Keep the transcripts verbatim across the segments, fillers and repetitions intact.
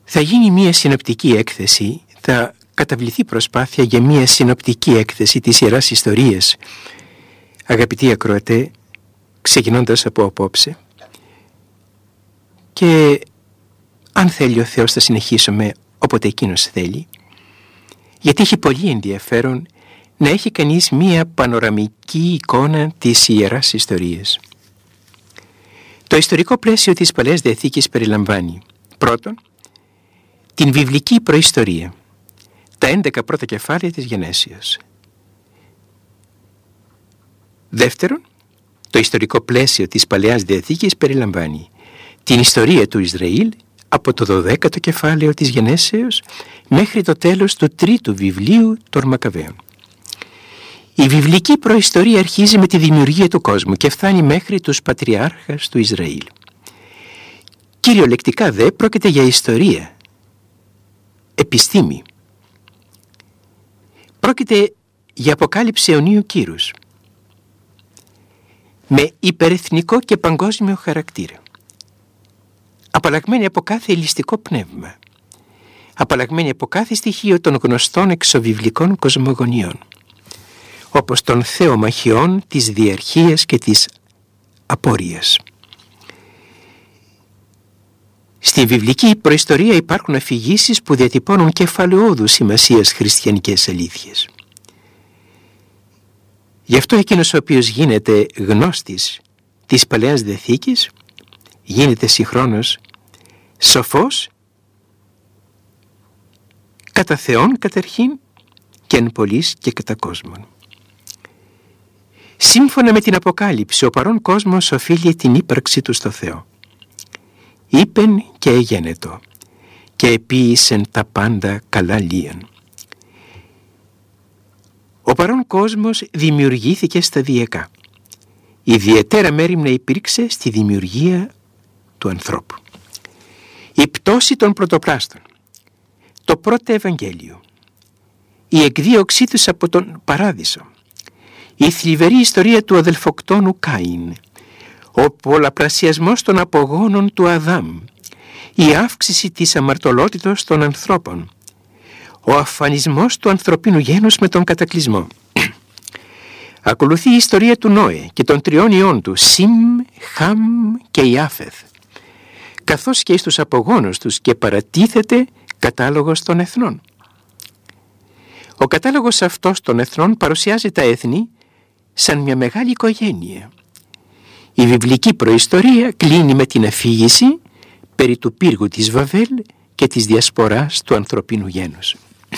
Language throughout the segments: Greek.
Θα γίνει μία συνοπτική έκθεση, θα καταβληθεί προσπάθεια για μία συνοπτική έκθεση της Ιεράς Ιστορίας, αγαπητοί ακροατέ, ξεκινώντας από απόψε. Και αν θέλει ο Θεός θα συνεχίσουμε όποτε Εκείνος θέλει, γιατί έχει πολύ ενδιαφέρον να έχει κανείς μία πανοραμική εικόνα της Ιεράς Ιστορίας. Το ιστορικό πλαίσιο της Παλαιάς Διαθήκης περιλαμβάνει πρώτον την βιβλική προϊστορία, τα έντεκα πρώτα κεφάλαια της Γενέσεως. Δεύτερον, το ιστορικό πλαίσιο της Παλαιάς Διαθήκης περιλαμβάνει την ιστορία του Ισραήλ από το δωδέκατο κεφάλαιο της Γενέσεως μέχρι το τέλος του τρίτου βιβλίου των Μακαβαίων. Η βιβλική προϊστορία αρχίζει με τη δημιουργία του κόσμου και φτάνει μέχρι τους πατριάρχες του Ισραήλ. Κυριολεκτικά δε πρόκειται για ιστορία, επιστήμη. Πρόκειται για αποκάλυψη αιωνίου κύρους, με υπερεθνικό και παγκόσμιο χαρακτήρα, απαλλαγμένη από κάθε ελιστικό πνεύμα, απαλλαγμένη από κάθε στοιχείο των γνωστών εξωβιβλικών κοσμογονιών, όπως των θεομαχιών της διαρχίας και της απόρριας. Στη βιβλική προϊστορία υπάρχουν αφηγήσεις που διατυπώνουν κεφαλαιόδους σημασίας χριστιανικές αλήθειες. Γι' αυτό εκείνος ο οποίος γίνεται γνώστης της Παλαιάς Διαθήκης γίνεται συγχρόνως σοφός κατά Θεόν καταρχήν και εν πολλοίς και κατά κόσμον. Σύμφωνα με την Αποκάλυψη, ο παρόν κόσμος οφείλει την ύπαρξη του στο Θεό. Είπεν και εγένετο και επίησεν τα πάντα καλά λίαν. Ο παρόν κόσμος δημιουργήθηκε σταδιακά. Ιδιαίτερα μέριμνα υπήρξε στη δημιουργία του ανθρώπου. Η πτώση των πρωτοπλάστων, το πρώτο Ευαγγέλιο, η εκδίωξή τους από τον Παράδεισο, η θλιβερή ιστορία του αδελφοκτόνου Κάιν, ο πολλαπλασιασμός των απογόνων του Αδάμ, η αύξηση της αμαρτωλότητος των ανθρώπων, ο αφανισμός του ανθρωπίνου γένους με τον κατακλυσμό. Ακολουθεί η ιστορία του Νόε και των τριών ιών του, Σιμ, Χαμ και Ιάφεθ, καθώς και στους απογόνους τους, και παρατίθεται κατάλογος των εθνών. Ο κατάλογος αυτός των εθνών παρουσιάζει τα έθνη σαν μια μεγάλη οικογένεια. Η βιβλική προϊστορία κλείνει με την αφήγηση περί του πύργου της Βαβέλ και της διασποράς του ανθρωπίνου γένους.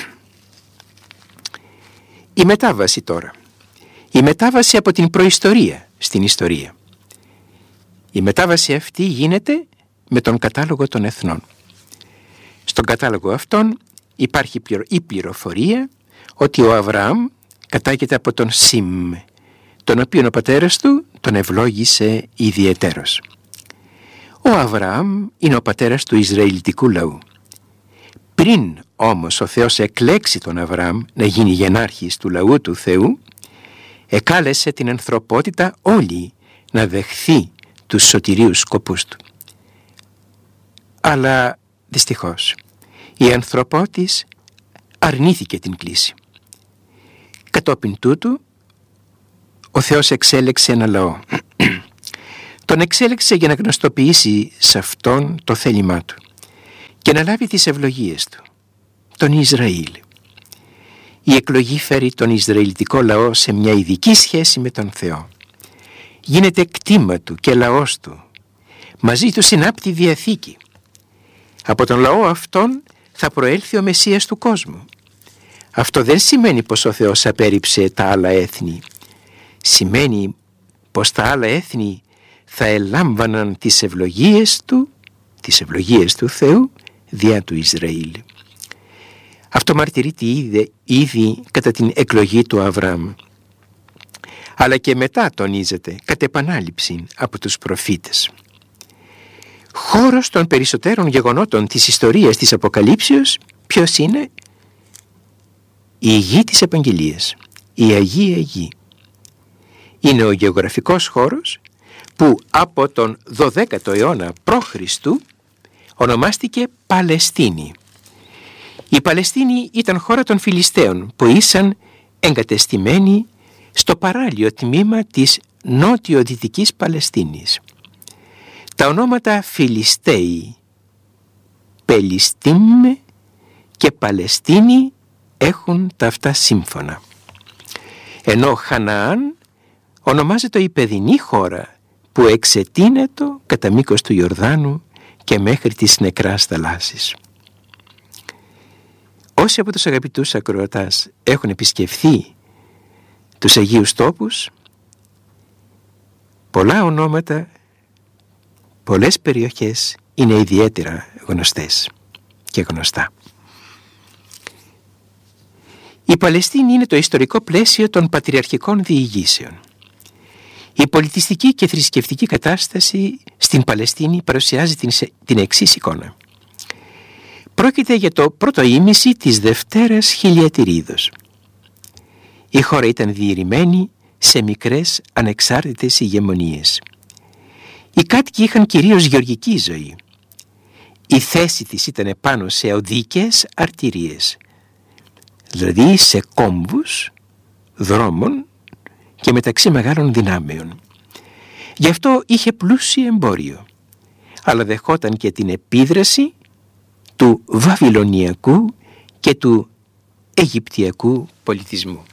Η μετάβαση τώρα. Η μετάβαση από την προϊστορία στην ιστορία. Η μετάβαση αυτή γίνεται με τον κατάλογο των εθνών. Στον κατάλογο αυτόν υπάρχει η πληροφορία ότι ο Αβραάμ κατάγεται από τον Σιμ, τον οποίον ο πατέρας του τον ευλόγησε ιδιαιτέρως. Ο Αβραάμ είναι ο πατέρας του Ισραηλιτικού λαού. Πριν όμως ο Θεός εκλέξει τον Αβραάμ να γίνει γενάρχης του λαού του Θεού, εκάλεσε την ανθρωπότητα όλη να δεχθεί τους σωτηρίους σκοπούς του. Αλλά δυστυχώς η ανθρωπότης αρνήθηκε την κλήση. Κατόπιν τούτου ο Θεός εξέλεξε ένα λαό. Τον εξέλεξε για να γνωστοποιήσει σε αυτόν το θέλημά του και να λάβει τις ευλογίες του, τον Ισραήλ. Η εκλογή φέρει τον Ισραηλιτικό λαό σε μια ειδική σχέση με τον Θεό. Γίνεται κτήμα του και λαός του. Μαζί του συνάπτει διαθήκη. Από τον λαό αυτόν θα προέλθει ο Μεσσίας του κόσμου. Αυτό δεν σημαίνει πως ο Θεός απέρριψε τα άλλα έθνη. Σημαίνει πως τα άλλα έθνη θα ελάμβαναν τις ευλογίες του, τις ευλογίες του Θεού δια του Ισραήλ. Αυτό μαρτυρείται ήδη, ήδη κατά την εκλογή του Αβραάμ. Αλλά και μετά τονίζεται κατ' επανάληψη από τους προφήτες. Χώρος των περισσότερων γεγονότων της ιστορίας της Αποκαλύψεως ποιος είναι? Η γη της Επαγγελίας, η Αγία Γη. Είναι ο γεωγραφικός χώρος που από τον δωδέκατο αιώνα π.Χ. ονομάστηκε Παλαιστίνη. Η Παλαιστίνη ήταν χώρα των Φιλιστέων που ήσαν εγκατεστημένοι στο παράλιο τμήμα της νότιο-δυτικής Παλαιστίνης. Τα ονόματα Φιλιστέοι, Πελιστήμ και Παλαιστίνη έχουν τα αυτά σύμφωνα. Ενώ Χαναάν ονομάζεται η παιδινή χώρα που εξετείνεται κατά μήκος του Ιορδάνου και μέχρι της νεκράς θαλάσσης. Όσοι από τους αγαπητούς ακροατάς έχουν επισκεφθεί τους Αγίους Τόπους, πολλά ονόματα, πολλές περιοχές είναι ιδιαίτερα γνωστές και γνωστά. Η Παλαιστίνη είναι το ιστορικό πλαίσιο των πατριαρχικών διηγήσεων. Η πολιτιστική και θρησκευτική κατάσταση στην Παλαιστίνη παρουσιάζει την, την εξής εικόνα. Πρόκειται για το πρώτο ήμιση της Δευτέρας Χιλιατηρίδος. Η χώρα ήταν διηρημένη σε μικρές ανεξάρτητες ηγεμονίες. Οι κάτοικοι είχαν κυρίως γεωργική ζωή. Η θέση της ήταν πάνω σε οδικές αρτηρίες, δηλαδή σε κόμβους δρόμων και μεταξύ μεγάλων δυνάμεων. Γι' αυτό είχε πλούσιο εμπόριο, αλλά δεχόταν και την επίδραση του βαβυλωνιακού και του αιγυπτιακού πολιτισμού.